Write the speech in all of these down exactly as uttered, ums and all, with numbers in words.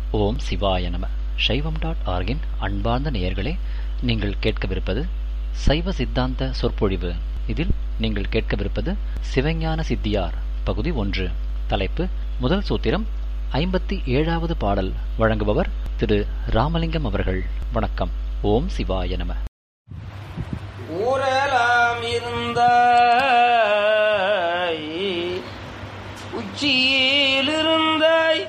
ஓம் சிவாய நம. சைவம் டாட் ஆர்கின் அன்பார்ந்த நேயர்களே, நீங்கள் கேட்கவிருப்பது சைவ சித்தாந்த சொற்பொழிவு. இதில் நீங்கள் கேட்கவிருப்பது சிவஞான சித்தியார் பகுதி ஒன்று. தலைப்பு முதல் சூத்திரம், ஐம்பத்தி ஏழாவது பாடல். வழங்குபவர் திரு ராமலிங்கம் அவர்கள். வணக்கம். ஓம் சிவாய நம. ஊரலாம் இருந்த உச்சியில் இருந்தாய்,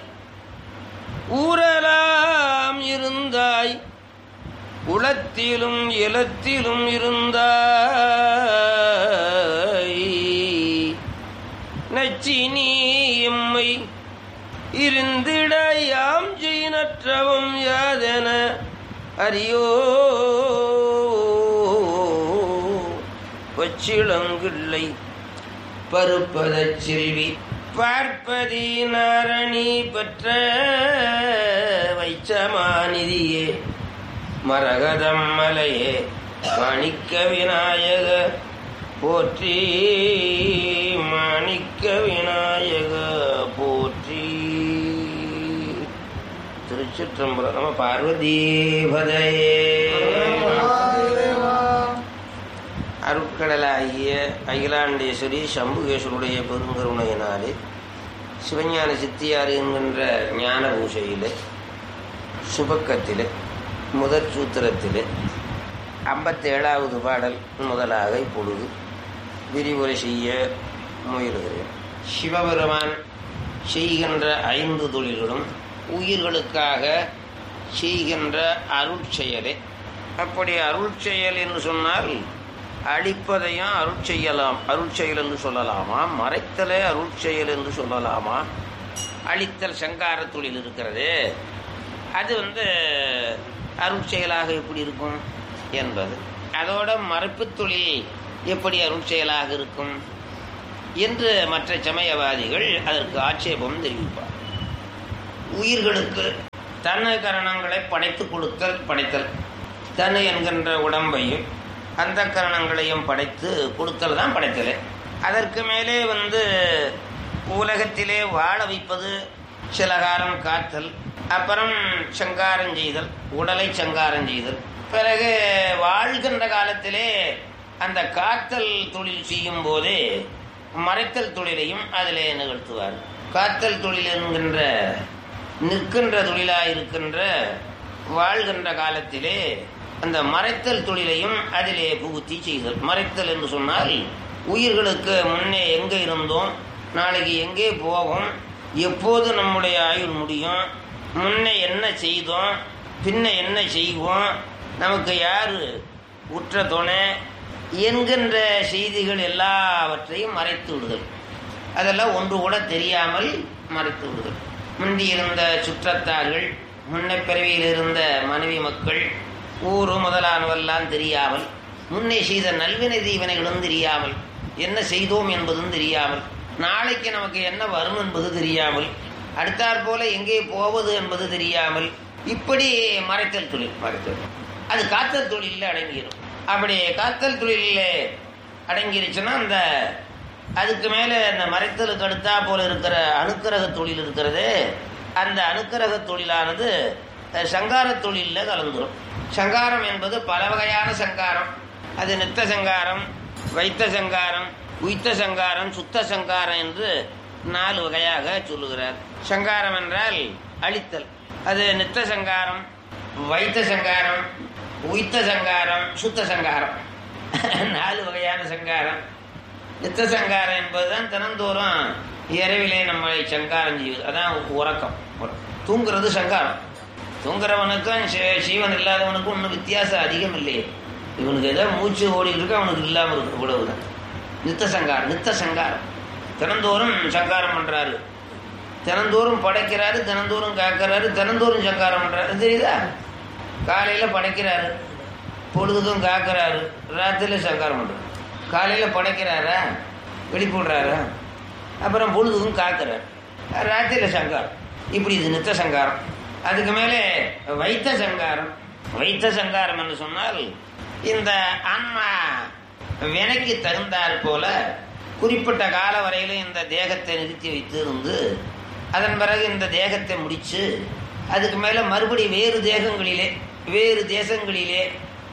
ஊரலாம் இருந்தாய், உளத்திலும் இலத்திலும் இருந்தாய். நச்சினி எம்மை இருந்திடாயாம் ஜெயினற்றவும் யாதென அறியோ. பச்சிளங்கிள்ளை பருப்பதச் செல்வி பார்ப்பதி நாரணி பெற்ற வைச்சமாநிதியே மரகதம் மலையே மாணிக்க விநாயக போற்றி, மாணிக்க விநாயக போற்றி. திருச்சிற்றம்பலம். நம பார்வதீபதையே. அருட்கடலாகிய அகிலாண்டேஸ்வரி சம்புகேஸ்வருடைய பெருங்கருணையினாலே சிவஞான சித்தியார் என்கின்ற ஞான பூஷையில் சுபக்கத்தில் முதற் சூத்திரத்தில் ஐம்பத்தேழாவது பாடல் முதலாக இப்பொழுது விரிவுரை செய்ய முயலுகிறேன். சிவபெருமான் செய்கின்ற ஐந்து தொழில்களும் உயிர்களுக்காக செய்கின்ற அருட்செயலே. அப்படி அருட்செயல் என்று சொன்னால் அழிப்பதையும் அருள் செய்யலாம், அருள் செயல் என்று சொல்லலாமா, மறைத்தலே அருள் செயல் என்று சொல்லலாமா? அழித்தல் சங்கார தொழில் இருக்கிறது, அது வந்து அருள் செயலாக எப்படி இருக்கும் என்பது, அதோட மறைப்பு தொழில் எப்படி அருள் செயலாக இருக்கும் என்று மற்ற சமயவாதிகள் அதற்கு ஆட்சேபம் தெரிவிப்பார். உயிர்களுக்கு தன கரணங்களை படைத்து கொடுத்தல், படைத்தல் தனு என்கின்ற உடம்பையும் அந்த கரணங்களையும் படைத்து கொடுத்தல் தான் படைத்தலே. அதற்கு மேலே வந்து உலகத்திலே வாழ வைப்பது, சில காலம் காத்தல், அப்புறம் சங்காரம் செய்தல், உடலை சங்காரம் செய்தல். பிறகு வாழ்கின்ற காலத்திலே அந்த காத்தல் தொழில் செய்யும் போதே மறைத்தல் தொழிலையும் அதிலே நிகழ்த்துவார். காத்தல் தொழில் என்கின்ற நிற்கின்ற தொழிலாக இருக்கின்ற வாழ்கின்ற காலத்திலே அந்த மறைத்தல் தொழிலையும் அதிலே புகுத்தி செய்தல். மறைத்தல் என்று சொன்னால் உயிர்களுக்கு முன்னே எங்கே இருந்தோம், நாளைக்கு எங்கே போகும், எப்போது நம்முடைய ஆயுள் முடியும், முன்னே என்ன செய்தோம், பின்ன என்ன செய்வோம், நமக்கு யார் உற்ற துணை என்கின்ற செய்திகள் எல்லாவற்றையும் மறைத்து விடுதல். அதெல்லாம் ஒன்று கூட தெரியாமல் மறைத்து விடுதல். முந்தி இருந்த சுற்றத்தார்கள், முன்ன பிறவியில் இருந்த மனைவி மக்கள், ஊரு முதலானவெல்லாம் தெரியாமல், முன்னே செய்த நல்வினை தீவினைகளும் தெரியாமல், என்ன செய்தோம் என்பதும் தெரியாமல், நாளைக்கு நமக்கு என்ன வரும் என்பது தெரியாமல், அடுத்தாற் போல எங்கே போவது என்பது தெரியாமல், இப்படி மறைத்தல் தொழில். மறைத்தல் அது காத்தல் தொழிலில் அடங்கிடும். அப்படி காத்தல் தொழிலில் அடங்கிருச்சுன்னா அந்த அதுக்கு மேலே அந்த மறைத்தலுக்கு அடுத்தா போல இருக்கிற அனுக்கிரக தொழில் இருக்கிறது, அந்த அனுக்கிரக தொழிலானது சங்கார தொழிலில் கலந்துரும். சங்காரம் என்பது பல வகையான சங்காரம். அது நித்த சங்காரம், வைத்த சங்காரம், உய்த்த சங்காரம், சுத்த சங்காரம் என்று நாலு வகையாக சொல்லுகிறார். சங்காரம் என்றால் அழித்தல், அது நித்த சங்காரம், வைத்த சங்காரம், உய்த்த சங்காரம், சுத்த சங்காரம். நாலு வகையான சங்காரம். நித்த சங்காரம் என்பதுதான் தினந்தோறும் இரவிலே நம்மளை சங்காரம் செய்வது, அதான் உறக்கம். தூங்குறது சங்காரம். தூங்குறவனுக்கும் சீவன் இல்லாதவனுக்கும் ஒன்றும் வித்தியாசம் அதிகம் இல்லையே. இவனுக்கு ஏதாவது மூச்சு ஓடிட்டு இருக்கு, அவனுக்கு இல்லாமல் இருக்கு, இவ்வளவுதான். நித்த சங்காரம். நித்த சங்காரம் தினந்தோறும் சங்காரம் பண்றாரு, தினந்தோறும் படைக்கிறாரு, தினந்தோறும் காக்கிறாரு, தினந்தோறும் சங்காரம் பண்றாரு. தெரியுதா? காலையில படைக்கிறாரு, பொழுதுக்கும் காக்கிறாரு, ராத்திரில சங்காரம் பண்றாரு. காலையில படைக்கிறாரா, வெளிப்படுறாரா, அப்புறம் பொழுதுக்கும் காக்கிறாரு, ராத்திரில சங்காரம். இப்படி இது நித்த சங்காரம். அதுக்கு மேலே வைத்த சங்காரம். வைத்த சங்காரம் என்று சொன்னால் இந்த ஆன்மா வினைக்கு தகுந்தாற் போல குறிப்பிட்ட கால வரையிலும் இந்த தேகத்தை நிறுத்தி வைத்து இருந்து அதன் பிறகு இந்த தேகத்தை முடித்து அதுக்கு மேலே மறுபடி வேறு தேகங்களிலே வேறு தேசங்களிலே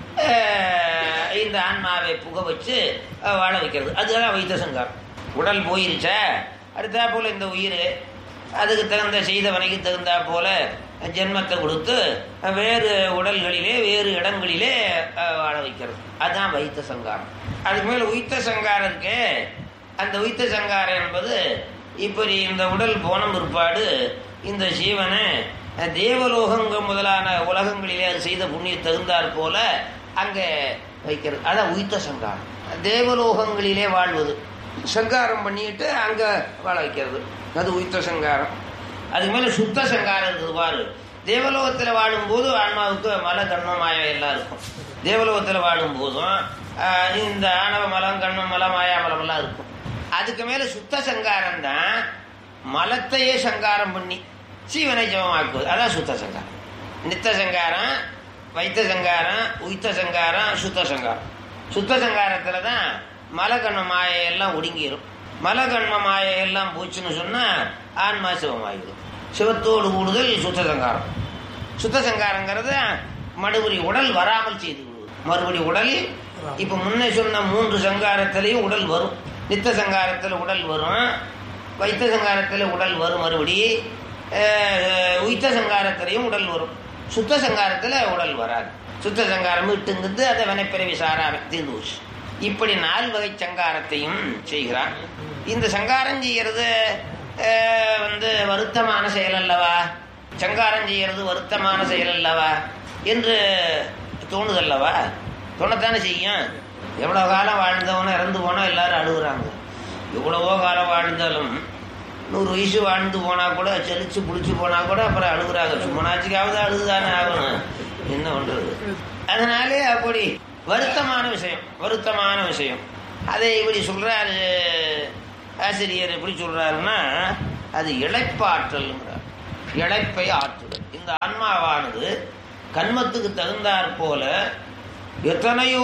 இந்த ஆன்மாவை புக வச்சு வாழ வைக்கிறது. அதுதான் வைத்த சங்காரம். உடல் போயிருச்சா அடுத்தா போல் இந்த உயிர் அதுக்கு தகுந்த செய்தவனைக்கு தகுந்தா போல ஜென்மத்தை கொடுத்து வேறு உடல்களிலே வேறு இடங்களிலே வாழ வைக்கிறது. அதுதான் வைத்த சங்காரம். அதுக்கு மேலே உயித்த சங்காரம் இருக்கு. அந்த உயித்த சங்காரம் என்பது இப்படி இந்த உடல் போன பிற்பாடு இந்த ஜீவனை தேவலோகங்க முதலான உலகங்களிலே அது செய்த புண்ணிய தகுந்தாற் போல அங்கே வைக்கிறது. அதான் உயித்த சங்காரம். தேவலோகங்களிலே வாழ்வது சங்காரம் பண்ணிட்டு அங்கே வாழ வைக்கிறது. அது உயித்த சங்காரம். அதுக்கு மேலே சுத்த சங்காரம் இருக்குது பாரு. தேவலோகத்தில் வாழும்போது ஆன்மாவுக்கு மல கண்மம் மாயா எல்லாம் இருக்கும். தேவலோகத்தில் வாழும் போதும் இந்த ஆணவ மலம் கண்மம் மலம் மாயா மலம் எல்லாம் இருக்கும். அதுக்கு மேலே சுத்த சங்காரம் தான் மலத்தையே சங்காரம் பண்ணி சீவனை ஜபமாக்குவது. அதான் சுத்த சங்காரம். நித்த சங்காரம், வைத்த சங்காரம், உயித்த சங்காரம், சுத்த சங்காரம். சுத்த சங்காரத்தில் தான் மலகண்ம மாயையெல்லாம் ஒடுங்கிடும். மலகண்ம மாயையெல்லாம் போச்சுன்னு சொன்னால் ஆன்மா சிவமாகிடும். சிவத்தோடு கூடுதல் சுத்த சங்காரம். சுத்த சங்காரங்கிறது மறுபடி உடல் வராமல் செய்து விடுவது. மறுபடி உடல் இப்போ முன்னே சொன்ன மூன்று சங்காரத்திலையும் உடல் வரும். நித்த சங்காரத்தில் உடல் வரும், வைத்த சங்காரத்தில் உடல் வரும், மறுபடி உயித்த சங்காரத்திலையும் உடல் வரும். சுத்த சங்காரத்தில் உடல் வராது. சுத்த சங்காரம் விட்டுங்குது அதை வினைப்பிறவி சாராம தீர்ந்து போச்சு. இப்படி நாலு வகை சங்காரத்தையும் செய்கிறான். இந்த சங்காரம் செய்கிறது வந்து வருத்தமான செயல் அல்லவா, சங்காரம் செய்கிறது வருத்தமான செயல் அல்லவா என்று தோணுதல்லவா? தோணத்தானே செய்யும். எவ்வளோ காலம் வாழ்ந்தவனும் இறந்து போனால் எல்லாரும் அழுகுறாங்க. எவ்வளவோ காலம் வாழ்ந்தாலும் நூறு வயசு வாழ்ந்து போனால் கூட செலிச்சு பிடிச்சி போனால் கூட அப்புறம் அழுகுறாங்க. சும்மனாச்சுக்காவது அழுதுதானே ஆகணும், என்ன பண்ணுறது? அதனாலே அப்படி வருத்தமான விஷயம், வருத்தமான விஷயம். அதை இப்படி சொல்கிறாரு ஆசிரியர். எப்படி சொல்கிறாருன்னா அது இழைப்பாற்றல்ங்கிறார். இழைப்பை ஆற்றுதல். இந்த ஆன்மாவானது கண்மத்துக்கு தகுந்தாற் போல எத்தனையோ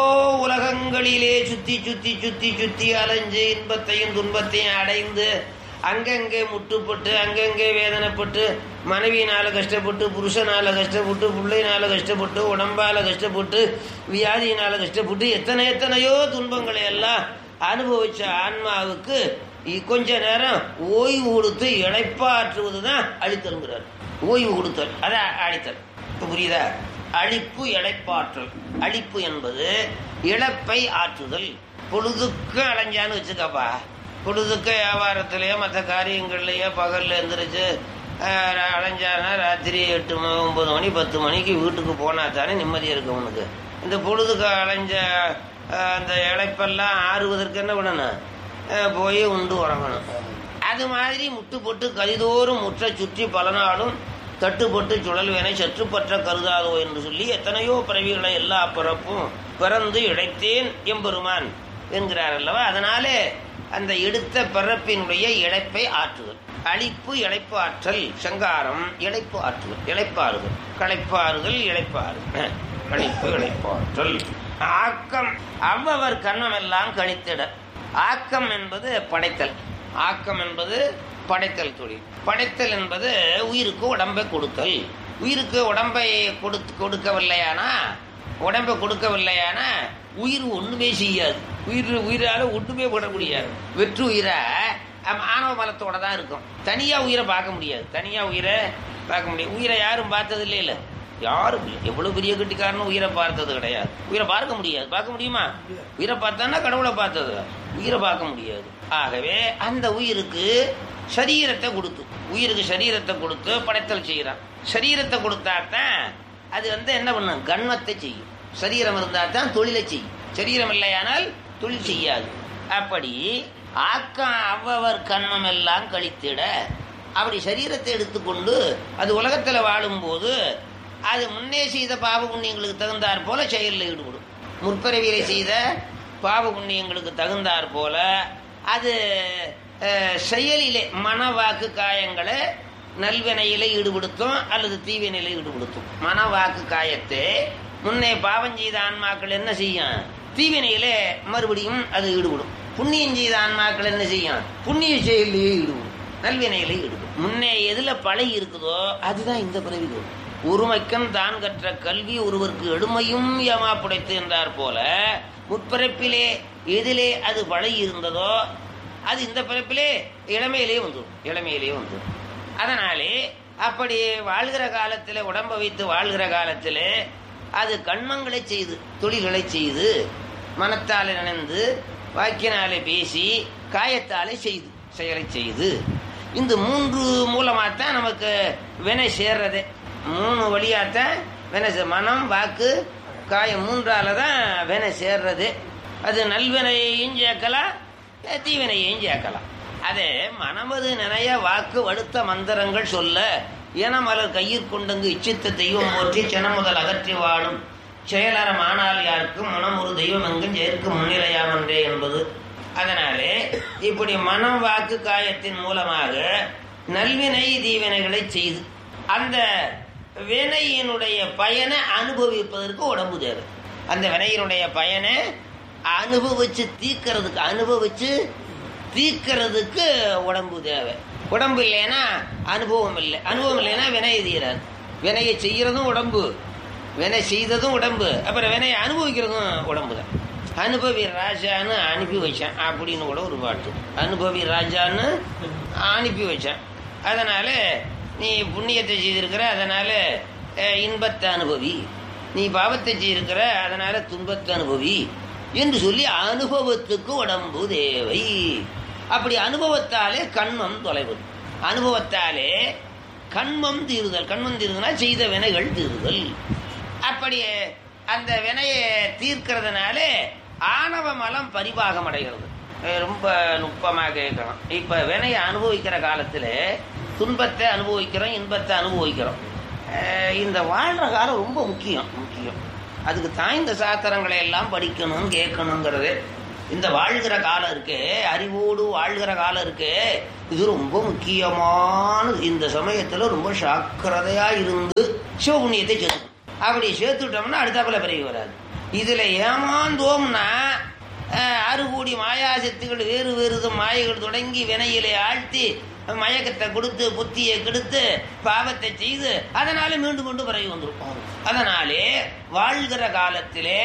உலகங்களிலே சுத்தி சுத்தி சுத்தி சுத்தி அலைஞ்சு இன்பத்தையும் துன்பத்தையும் அடைந்து அங்கங்கே முட்டுப்பட்டு அங்கங்கே வேதனைப்பட்டு மனைவியினால கஷ்டப்பட்டு புருஷனால கஷ்டப்பட்டு பிள்ளையினால கஷ்டப்பட்டு உடம்பால கஷ்டப்பட்டு வியாதியினால கஷ்டப்பட்டு எத்தனை எத்தனையோ துன்பங்களை எல்லாம் அனுபவிச்ச ஆன்மாவுக்கு கொஞ்ச நேரம் ஓய்வு கொடுத்து இழைப்பாற்றுவது தான் அழித்தல்கிறார். ஓய்வு கொடுத்தல் அதான் அழித்தல். இப்போ புரியுதா? அழிப்பு இழைப்பாற்றல். அழிப்பு என்பது இழப்பை ஆற்றுதல். பொழுதுக்கு அலைஞ்சான்னு வச்சுக்கப்பா, பொழுதுக்கு வியாபாரத்திலேயோ மற்ற காரியங்கள்லையோ பகலில் எழுந்திரிச்சு அலைஞ்சானா ராத்திரி எட்டு ஒன்பது மணி பத்து மணிக்கு வீட்டுக்கு போனா தானே நிம்மதியாக இருக்கும் உனக்கு. இந்த பொழுதுக்கு அலைஞ்ச அந்த இழைப்பெல்லாம் ஆறுவதற்கு என்ன பண்ணணும்? போய் உண்டு உறங்கணும். அது மாதிரி முட்டு போட்டு கதிதோறும் முற்ற சுற்றி பல நாளும் தட்டுப்பட்டு சுழல்வேனை சற்றுப்பற்ற கருதாதோ என்று சொல்லி எத்தனையோ பிறவிகளை எல்லா பிறப்பும் பிறந்து இழைத்தேன் எம்பெருமான் என்கிறார் அல்லவா. அதனாலே அந்த எடுத்த பிறப்பினுடைய இழைப்பை ஆற்றுதல். அழிப்பு இழைப்பு ஆற்றல். சங்காரம் இழைப்பு ஆற்றுதல். இழைப்பாறுதல், களைப்பாறுதல், இழைப்பாறுதல், கழிப்பு இழைப்பாற்றல். ஆக்கம் அவ்வவர் கண்ணமெல்லாம் கழித்திட. ஆக்கம் என்பது படைத்தல். ஆக்கம் என்பது படைத்தல் தொழில். படைத்தல் என்பது உயிருக்கு உடம்பை கொடுத்தல். உயிருக்கு உடம்பை கொடுத்து கொடுக்கவில்லையானா உடம்பை கொடுக்கவில்லையானா உயிர் ஒண்ணுமே செய்யாது. உயிர் உயிரால ஒண்ணுமே போட முடியாது. வெற்று உயிரை ஆணவ மலத்தோட தான் இருக்கும். தனியா உயிரை பார்க்க முடியாது. தனியா உயிரை பார்க்க முடியாது. உயிரை யாரும் பார்த்தது இல்லை இல்லை யாரும் இல்லை. எவ்வளவு பெரிய கட்டிக்காரனும் உயிரை பார்த்தது கிடையாது. உயிரை பார்க்க முடியாது. பார்க்க முடியுமா? உயிரை பார்த்தான்னா கடவுளை பார்த்தது. உயிரை பார்க்க முடியாது. ஆகவே அந்த உயிருக்கு சரீரத்தை கொடுத்து உயிருக்கு சரீரத்தை கொடுத்து படைத்தல் செய்யறான். சரீரத்தை கொடுத்தாத்தான் அது வந்து என்ன பண்ணும்? கண்மத்தை செய்யும். சரீரம் இருந்தா தான் தொழிலை செய்யும். சரீரம் இல்லையானால் தொழில் செய்யாது. அப்படி ஆக்கம் அவ்வவர் கண்மம் எல்லாம் கழித்திட. அப்படி சரீரத்தை எடுத்துக்கொண்டு அது உலகத்துல வாழும் போது அது முன்னே செய்த பாவ புண்ணியங்களுக்கு தகுந்தாற் போல செயலில் ஈடுபடும். முற்பிறவியிலே செய்த பாவ புண்ணியங்களுக்கு தகுந்தாற் போல அது செயலிலே மனவாக்கு காயங்களை நல்வினையிலே ஈடுபடுத்தும் அல்லது தீவினையில ஈடுபடுத்தும். மனவாக்கு காயத்தை முன்னே பாவம் செய்த ஆன்மாக்கள் என்ன செய்யும்? தீவினையிலே மறுபடியும் அது ஈடுபடும். புண்ணியம் செய்த ஆன்மாக்கள் என்ன செய்யும்? புண்ணிய செயலிலேயே ஈடுபடும். நல்வினையிலே ஈடுபடும். முன்னே எதுல பழகி இருக்குதோ அதுதான் இந்த பிறவி வரும். ஒருமைக்கன் தான் கற்ற கல்வி ஒருவருக்கு எழுமையும் ஏமா புடைத்து என்றார் போல, முற்பிறப்பிலே எதிலே அது பழகி இருந்ததோ அது இந்த பிறப்பிலே இளமையிலே வந்துடும், இளமையிலே வந்துடும். அதனாலே அப்படி வாழ்கிற காலத்தில், உடம்பை வைத்து வாழ்கிற காலத்தில் அது கண்மங்களை செய்து, தொழில்களை செய்து, மனத்தாலே நினைந்து, வாக்கினாலே பேசி, காயத்தாலே செய்து, செயலை செய்து, இந்த மூன்று மூலமாகத்தான் நமக்கு வினை சேர்றது. மூணு வழியாகத்தான் வினை, மனம், வாக்கு, காயம், மூன்றால தான் வினை சேர்றது. அது நல்வினையையும் சேர்க்கலாம், தீவினையையும் சேர்க்கலாம். அதே மனமது நினைய வாக்கு வடுத்த மந்திரங்கள் சொல்ல என மலர் கையில் கொண்டங்கு இச்சித்த தெய்வம் போற்றி சென முதல் அகற்றி வாழும் செயலறம் ஆனால் யாருக்கும் மனம் ஒரு தெய்வம் எங்கும் சேர்க்கு முன்னிலையாமன்றே என்பது. அதனாலே இப்படி மனம், வாக்கு, காயத்தின் மூலமாக நல்வினை தீவினைகளை செய்து அந்த வினையினுடைய பயனை அனுபவிப்பதற்கு உடம்பு தேவை. அந்த வினையினுடைய பயனை அனுபவிச்சு தீக்கிறதுக்கு அனுபவிச்சு தீக்கிறதுக்கு உடம்பு தேவை. உடம்பு இல்லைன்னா அனுபவம் இல்லை, அனுபவம் இல்லைன்னா வினை தீராது. வினையை செய்யறதும் உடம்பு, வினை செய்ததும் உடம்பு, அப்புறம் வினையை அனுபவிக்கிறதும் உடம்பு தான். அனுபவி ராஜான்னு அனுப்பி வச்சான் அப்படின்னு கூட ஒரு பாட்டு. அனுபவி ராஜான்னு அனுப்பி வச்சான். அதனால நீ புண்ணியத்தை செய்திருக்கிற, அதனால இன்பத்தை அனுபவி, நீ பாவத்தை செய்திருக்கிற, அதனால துன்பத்தை அனுபவி என்று சொல்லி அனுபவத்துக்கு உடம்பு தேவை. அப்படி அனுபவத்தாலே கண்மம் தொலைவது, அனுபவத்தாலே கண்மம் தீருதல். கண்மம் தீருதுன்னா செய்த வினைகள் தீருதல். அப்படி அந்த வினையை தீர்க்கிறதுனாலே ஆணவ மலம் பரிபாகம் அடைகிறது. ரொம்ப நுட்பமாக கேட்கணும். இப்ப வினையை அனுபவிக்கிற காலத்துல துன்பத்தை அனுபவிக்கிறோம், இன்பத்தை அனுபவிக்கிறோம். இந்த வாழ்ற காலம் ரொம்ப முக்கியம் முக்கியம் அதுக்கு தான் இந்த சாத்திரங்களை எல்லாம் படிக்கணும், கேட்கணுங்கிறது. இந்த வாழ்கிற காலம் இருக்கு, அறிவோடு வாழ்கிற காலம் இருக்கு, இது ரொம்ப முக்கியமானது. இந்த சமயத்துல ரொம்ப சாக்கிரதையா இருந்து சிவபுண்ணியத்தை சேர்த்து, அப்படி சேர்த்துட்டோம்னா அடுத்தாப்புல பிறகு வராது. இதுல ஏமாந்தோம்னா ஆறு கோடி மாயாசக்திகள் வேறு வேறு மாயைகள் தொடங்கி வினையிலே ஆழ்த்தி மயக்கத்தை கொடுத்து புத்தியை கெடுத்து பாவத்தை செய்து அதனால மீண்டும் மீண்டும் பிறகு வந்திருப்போம். அதனாலே வாழ்கிற காலத்திலே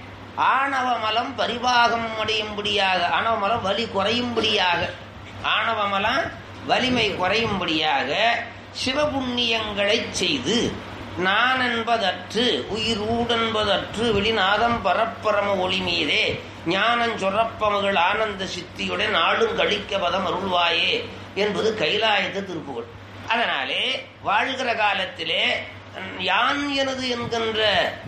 ஆணவ மலம் பரிபாகம் அடையும்படியாக, ஆணவ மலம் வலி குறையும்படியாக, ஆணவ மலம் வலிமை குறையும்படியாக சிவபுண்ணியங்களை செய்து நான் என்பதற்று உயிர் ஊடென்பதற்று வெளிநாதம் பரப்பரம ஒளி மீதே ஞானம் சொரப்பமகள் ஆனந்த சித்தியுடன் நாடும் கழிக்க பதம் அருள்வாயே என்பது கைலாயத்து திருப்புகள். அதனாலே வாழ்கிற காலத்திலே யான் எனது என்கின்ற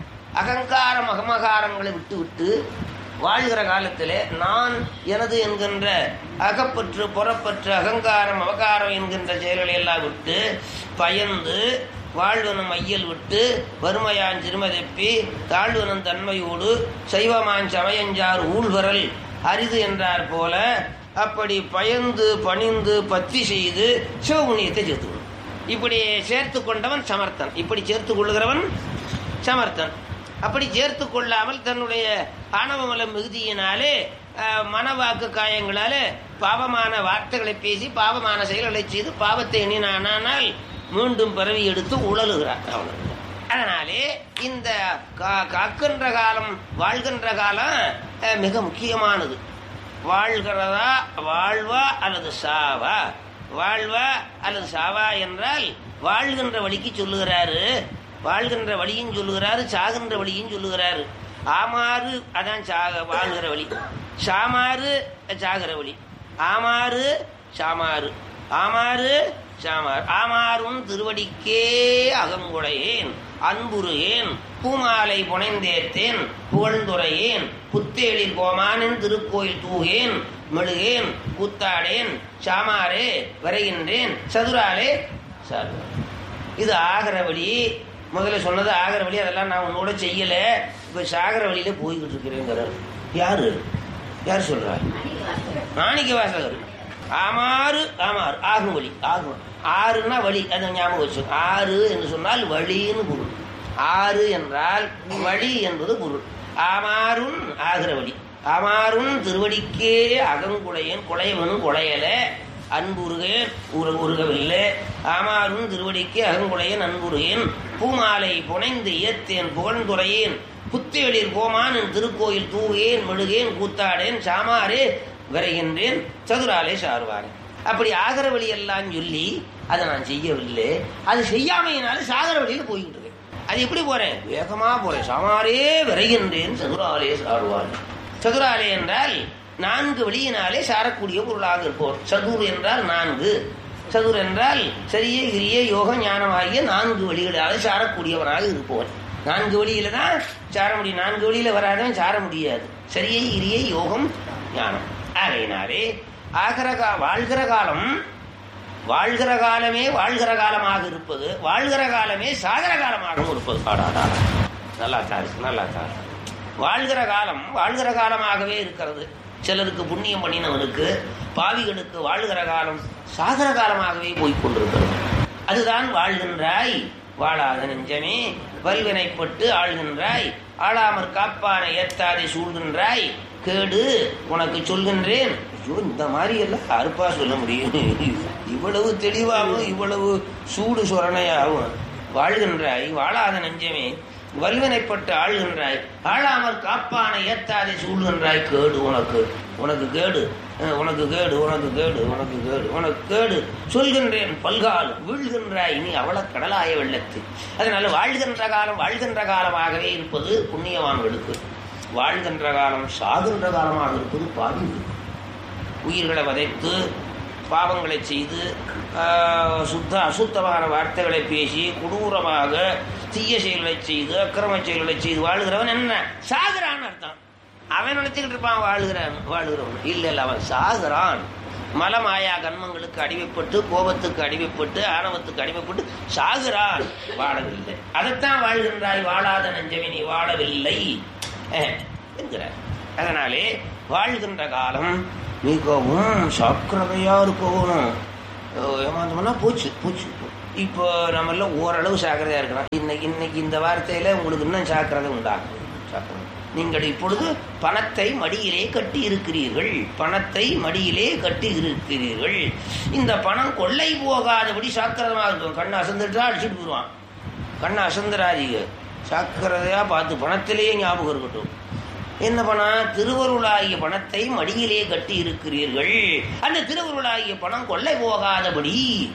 அகங்காரம் அகமகாரங்களை விட்டு விட்டு வாழ்கிற காலத்திலே நான் எனது என்கின்ற அகப்பற்று புறப்பற்று அகங்காரம் அவகாரம் என்கின்ற செயல்களை எல்லாம் விட்டு பயந்து வாழ்வனும் ஐயல் விட்டு வறுமையான் சிறுமதப்பி தாழ்வனும் தன்மையோடு சைவமான் சமயஞ்சார் ஊழ்வரல் அரிது என்றார் போல அப்படி பயந்து பணிந்து பத்தி செய்து சிவபுண்ணியத்தை சேர்த்துக்கணும். இப்படி சேர்த்து கொண்டவன் சமர்த்தன், இப்படி சேர்த்து கொள்ளுகிறவன் சமர்த்தன். அப்படி சேர்த்து கொள்ளாமல் தன்னுடைய ஆணவமல மிகுதியினாலே மனவாக்கு காயங்களாலே பாவமான வார்த்தைகளை பேசி பாவமான செயல்களை செய்து பாவத்தை எண்ணினானால் மீண்டும் பிறவி எடுத்து உழலுகிறார் அவன். அதனாலே இந்த காக்கின்ற காலம் வாழ்கின்ற காலம் மிக முக்கியமானது. வாழ்கிறதா வாழ்வா அல்லது சாவா, வாழ்வா அல்லது சாவா என்றால் வாழ்கின்ற வழிக்கு சொல்லுகிறாரு, வாழ்கின்ற வழியும் சொல்லுகிறாரு, சாகின்ற வழியும் சொல்லுகிறாரு. ஆமாறு அதான் சாக வாழ்கிற வழி, சாமாறு சாகிற வழி. ஆமாறு சாமாறு, ஆமாறு சாமார். ஆமாறும் திருவடிக்கே அகங்குடையேன் அன்புருகேன் பூமாலை புனைந்தேத்தேன் புகழ்ந்துரையேன் புத்தேளில் கோமானின் திருக்கோயில் தூகேன் மெழுகேன் கூத்தாடேன் சாமாரே வரைகின்றேன் சதுராலே சார். இது ஆகிற வழி. முதல்ல சொன்னது ஆகிற வழி, அதெல்லாம் நான் உன்னோட செய்யல. இப்ப சாகர வழியில போய்கிட்டு இருக்கிறேங்கிறார். யாரு யார் சொல்றாரு? மாணிக்க வாசகர். ஆமாறு ஆமாறு ஆகும் வழி, ஆகும். ஆறுன்னா வழி, அதை ஞாபகம் வச்சு. ஆறு என்று சொன்னால் வழின்னு பொருள். ஆறு என்றால் வழி என்பது பொருள். ஆமாறும் ஆகிற வழி. ஆமாறும் திருவடிக்கே அகங்குடையன் குழையவனும் குழையல அன்புருகேன் உரு உருகவில்லை ஆமாறும் திருவடிக்கு அகங்குலையன் அன்புருகேன் பூமாலை புனைந்து இயத்தேன் புகழ்ந்துரையேன் புத்தேளிர் கோமான் திருக்கோயில் தூவேன் மெழுகேன் கூத்தாடேன் சாமாரே விரைகின்றேன் சதுராலே சாருவாரேன். அப்படி ஆகிற வழியெல்லாம் சொல்லி அதை நான் செய்யவில்லை. அது செய்யாமையினாலும் சாகர வழியில் போய்கிட்டு இருக்கேன். அது எப்படி போறேன்? வேகமா போறேன். சாமாரே விரைகின்றேன் சதுராலே சாருவாரேன். சதுராலே என்றால் நான்கு வழியினாலே சாரக்கூடிய பொருளாக இருப்போம். சதுர் என்றால் நான்கு. சதுர் என்றால் சரியே கிரிய யோகம் ஞானம் ஆகிய நான்கு வழிகளாலே சாரக்கூடியவனாக இருப்பவன். நான்கு வழியில தான் சார முடியும். நான்கு வழியில வராதவன் சார முடியாது. சரியை கிரிய யோகம் ஞானம். ஆகையினாலே ஆகிற கா வாழ்கிற காலம் வாழ்கிற காலமே வாழ்கிற காலமாக இருப்பது, வாழ்கிற காலமே சாகர காலமாகவும் இருப்பது. ஆடாடா நல்லா தாரு நல்லா தாரு. வாழ்கிற காலம் வாழ்கிற காலமாகவே இருக்கிறது. சிலருக்கு புண்ணியம் பண்ணினவனுக்கு பாவிகளுக்கு வாழ்கிற காலம் சாகர காலமாகவே போய்கொண்டிருக்கிறது. அதுதான் வாழ்கின்றாய் வாழாத நெஞ்சமே வல்வினைப்பட்டு ஆள்கின்றாய் ஆளாமற் காப்பானை ஏத்தாதை சூழ்கின்றாய் கேடு உனக்கு சொல்கின்றேன். ஐயோ, இந்த மாதிரி எல்லாம் அறுப்பா சொல்ல முடியும்? இவ்வளவு தெளிவாகவும் இவ்வளவு சூடு சொரணையாகவும் வாழ்கின்றாய் வாழாத நெஞ்சமே வல்வினைப்பட்டு ஆள்கின்றாய் ஆளாமற் காப்பானை ஏத்தாதை சூழ்கின்றாய் கேடு உனக்கு உனக்கு கேடு உனக்கு கேடு உனக்கு கேடு உனக்கு கேடு உனக்கு கேடு சொல்கின்றேன் பல்கால் வீழ்கின்றாய் நீ அவள கடலாய வெள்ளத்து. அதனால வாழ்கின்ற காலம் வாழ்கின்ற காலமாகவே இருப்பது புண்ணியவான்களுக்கு. வாழ்கின்ற காலம் சாகின்ற காலமாக இருப்பது பாவிகளுக்கு. உயிர்களை வதைத்து பாவங்களை செய்து சுத்த அசுத்தமான வார்த்தைகளை பேசி கொடூரமாக தீய செயல்களை செய்து அக்கிரம செயல்களை செய்து வாழ்கிறவன் என்ன சாகிறான் அர்த்தம். அவன் நினைச்சுக்கிட்டு இருப்பான் வாழ்கிறான் வாழ்கிறவன். இல்லை இல்லை, அவன் சாகிறான். மலமாயா கண்மங்களுக்கு அடிமைப்பட்டு கோபத்துக்கு அடிமைப்பட்டு ஆணவத்துக்கு அடிமைப்பட்டு சாகிறான், வாழவில்லை. அதைத்தான் வாழ்கின்றாய் வாழாத நெஞ்சமே நீ வாழவில்லை என்கிறார். அதனாலே வாழ்கின்ற காலம் மிகவும் சாக்கிரதையா இருக்கணும். ஏமாந்தோம்னா போச்சு போச்சு. இப்போ நம்ம எல்லாம் ஓரளவு சாக்கிரதையா இருக்கலாம். இன்னைக்கு இன்னைக்கு இந்த வார்த்தையில உங்களுக்கு இன்னும் சாக்கிரதை உண்டாகும். சாக்கிரதை நீங்கள் இப்பொழுது பணத்தை மடியிலே கட்டி இருக்கிறீர்கள். பணத்தை மடியிலே கட்டி இருக்கிறீர்கள். இந்த பணம் கொள்ளை போகாதபடி சாக்கிரதமாக இருக்கும். கண்ணை அசந்துட்டா அடிச்சுட்டு போடுவான். கண்ணை அசந்துராதிக சாக்கிரதையா பார்த்து பணத்திலேயே ஞாபகம் இருக்கட்டும். என்ன பணம்? திருவருளாகிய பணத்தை மடியிலே கட்டி இருக்கிறீர்கள். அந்த திருவருளாகிய பணம் கொள்ளை போகாதபடி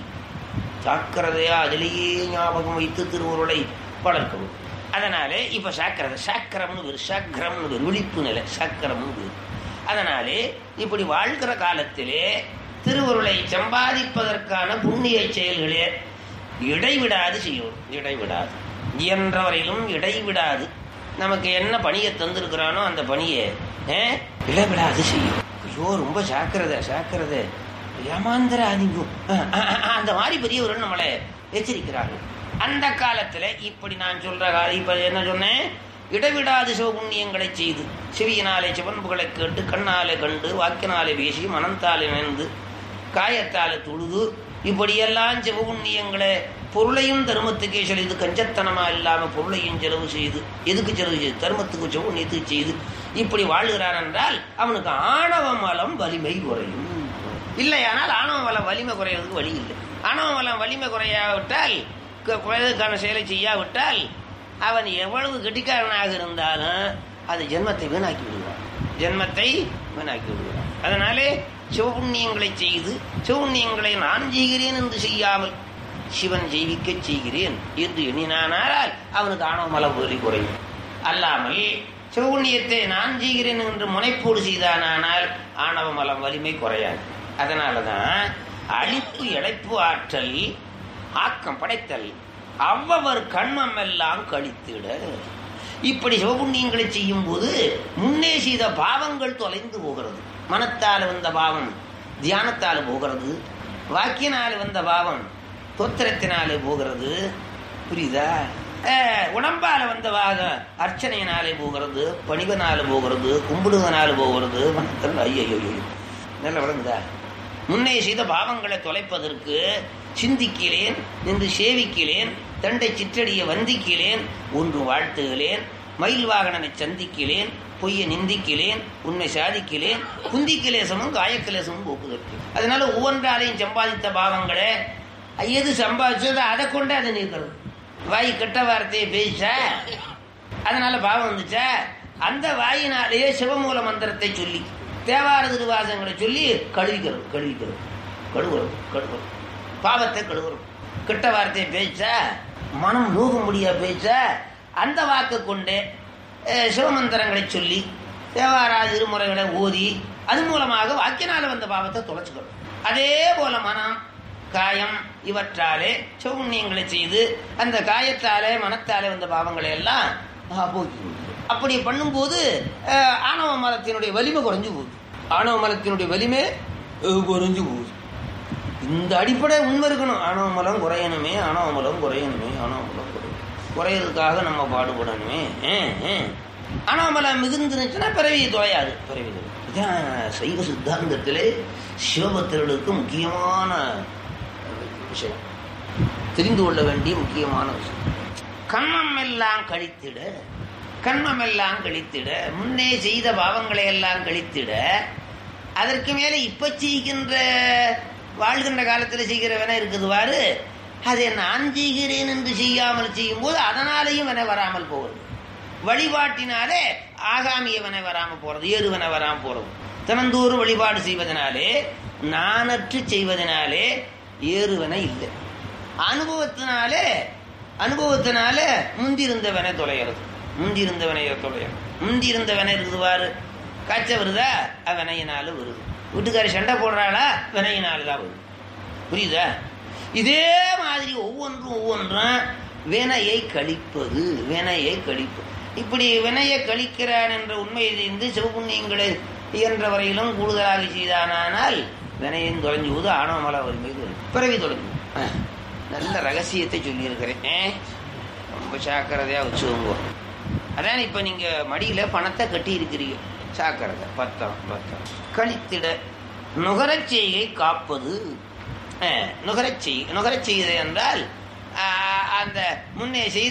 சாக்கிரதையா அதிலேயே ஞாபகம் வைத்து திருவருளை வளர்க்கணும். அதனாலே இப்ப சாக்கிரதை சாக்கரம்னு ஒரு சாக்கரம்னு ஒரு விழிப்பு நிலை சாக்கரம்னு ஒரு. அதனாலே இப்படி வாழ்கிற காலத்திலே திருவருளை சம்பாதிப்பதற்கான புண்ணிய செயல்களே இடைவிடாது செய்யணும். இடைவிடாது இயன்றவரையிலும் இடைவிடாது. நமக்கு என்ன பணியை தந்திருக்கிறானோ அந்த பணியை இடைவிடாது செய்யும். ஐயோ ரொம்ப சாக்கிரதை சாக்கிரதை ஏமாந்திராதீங்க அந்த மாதிரி பெரியவர்கள் நம்மளை எச்சரிக்கிறார்கள். அந்த காலத்துல இப்படி நான் சொல்ற காலம் இப்ப என்ன சொன்னேன்? இடைவிடாது சிவபுண்ணியங்களை செய்து செவியினாலே சிவன்புகளை கேட்டு கண்ணாலே கண்டு வாக்கினாலே பேசி மனந்தாலே நினைந்து காயத்தாலே தொழுது இப்படியெல்லாம் சிவபுண்ணியங்களை பொருளையும் தர்மத்துக்கே செலுது கஞ்சத்தனமா இல்லாம பொருளையும் செலவு செய்து எதுக்கு செலவு செய்து தர்மத்துக்கு சிவபுண்ணியத்துக்கு செய்து இப்படி வாழ்கிறான் என்றால் அவனுக்கு ஆணவ மலம் வலிமை குறையும். இல்லையானால் ஆணவ மலம் வலிமை குறையிறதுக்கு வழி இல்லை. ஆணவ மலம் வலிமை குறையாவிட்டால் குறைவதற்கான செயலை செய்யாவிட்டால் அவன் எவ்வளவு கெட்டிக்காரனாக இருந்தாலும் அது ஜென்மத்தை வீணாக்கி விடுவான். ஜென்மத்தை வீணாக்கி விடுவான். அதனாலே சிவபுண்ணியங்களை செய்து சிவபுண்ணியங்களை நான் செய்கிறேன் என்று செய்யாமல் சிவன் ஜெயிக்க செய்கிறேன் என்று எண்ணினானால் அவனுக்கு ஆணவ மலம் வலி குறையும். அல்லாமல் சிவபுண்ணியத்தை நான் செய்கிறேன் என்று முனைப்போடு செய்தானால் ஆணவ மலம் வலிமை குறையாது. அதனாலதான் அழிப்பு இழைப்பு ஆற்றல் ஆக்கம் படைத்தல் அவ்வவர் கண்மம் எல்லாம் கழித்திட. இப்படி சிவபுண்ணியங்களை செய்யும் போது முன்னே செய்த பாவங்கள் தொலைந்து போகிறது. மனத்தால் வந்த பாவம் தியானத்தால் போகிறது. வாக்கியனால் வந்த பாவம் தோத்திரத்தினாலே போகிறது. புரியுதா? உடம்பால வந்த பாகம் அர்ச்சனையினாலே போகிறது, பணிவனால போகிறது, கும்பிடுவனால போகிறது. மனத்தில் ஐயோ நல்ல விளங்குதா? முன்னே செய்த பாவங்களை தொலைப்பதற்கு சிந்திக்கிறேன் நின்று சேவிக்கிறேன், தண்டை சிற்றடிய வந்திக்கிறேன், ஒன்று வாழ்த்துகிறேன், மயில் வாகனனை சந்திக்கிறேன், பொய்யை நிந்திக்கிறேன், உண்மை சாதிக்கிறேன், குந்திக்கிலேசமும் காயக்கிலேசமும் போக்குதற்கு. அதனால ஒவ்வொன்றாலையும் சம்பாதித்த பாவங்களே எது சம்பாதிச்சதோ அதை கொண்டு அதை நீக்கிறது. வாய் கெட்ட வார்த்தையை பேசா அதனால பாவம் வந்துச்சா, அந்த வாயினாலேயே சிவமூல மந்திரத்தை சொல்லி தேவார திருவாசங்களை சொல்லி கழுவிக்கிறோம் கழுவிக்கிறோம் கழுவுறோம் கழுவுறோம் பாவத்தை கழுவுறோம். கெட்ட வார்த்தையை பேசா, மனம் நோக முடியா பேசா, அந்த வாக்கு கொண்டு சிவமந்திரங்களை சொல்லி தேவாரா திருமுறைகளை ஓதி அது மூலமாக வாக்கினால வந்த பாவத்தை தொலைச்சுக்கணும். அதே போல மனம் காயம் இவற்றாலே சிவபுண்ணியங்களை செய்து அந்த காயத்தாலே மனத்தாலே வந்த பாவங்களை எல்லாம் போக்கி. அப்படி பண்ணும்போது ஆணவ மலத்தினுடைய வலிமை குறைஞ்சு போகுது. ஆணவ மலத்தினுடைய வலிமை குறைஞ்சு போகுது. இந்த அடிப்படை உண்மை இருக்கணும். ஆணவ மலம் குறையணுமே, ஆணவ மலம் குறையணுமே, ஆணவ மலம் குறையணும், குறையிறதுக்காக நம்ம பாடுபடணுமே. ஆணவ மலம் மிகுந்துச்சுன்னா பிறவியை தொலையாது. பிறவி இதான் சைவ சித்தாந்தத்திலே சிவபக்தர்களுக்கு முக்கியமான விஷயம், தெரிந்து கொள்ள வேண்டிய முக்கியமான விஷயம். கர்மம் எல்லாம் கழித்திட, கர்மம் எல்லாம் கழித்திட, முன்னே செய்த பாவங்களை எல்லாம் கழித்திட, அதற்கு மேலே இப்ப செய்கின்ற வாழ்கின்ற காலத்தில் செய்கிற வினை இருக்குதுவாறு அதை நான் செய்கிறேன் என்று செய்யாமல் செய்யும் போது அதனாலேயும் வினை வராமல் போகிறது. வழிபாட்டினாலே ஆகாமிய வினை வராமல் போறது, ஏறுவனை வராமல் போறது. தினந்தோறும் வழிபாடு செய்வதனாலே நானற்று செய்வதனாலே ஏறுவனை இல்லை. அனுபவத்தினாலே அனுபவத்தினாலே முந்திருந்தவனை தொலைகிறது. முந்திருந்தவனை தொலைகிறது. முந்திருந்தவனை இருக்குதுவாரு. காய்ச்ச வருதா, வினையினால வருது. வீட்டுக்காரி சண்டை போடுறாளா, வினையினால தான் வருது. புரியுதா? இதே மாதிரி ஒவ்வொன்றும் ஒவ்வொன்றும் வினையை கழிப்பது, வினையை கழிப்பது. இப்படி வினையை கழிக்கிறான் என்ற உண்மையை தெரிந்து சிவபுண்ணியங்களை இயன்ற வரையிலும் கூடுதலாக செய்தானால் வினையும் தொலைஞ்சு போது ஆணவ மல வறுமை பிறவி தொலைஞ்சு. நல்ல ரகசியத்தை சொல்லியிருக்கிறேன், ரொம்ப சாக்கிரதையா வச்சுக்கோங்க. அதான் இப்ப நீங்க மடியில பணத்தை கட்டி இருக்கிறீங்க, சாக்கிரதை. பத்திரம் பத்திரம் கழித்திட நுகரச் செய்கை காப்பது. நுகரச் செய் நுகரச் செய்வது என்றால் அந்த முன்னே செய்த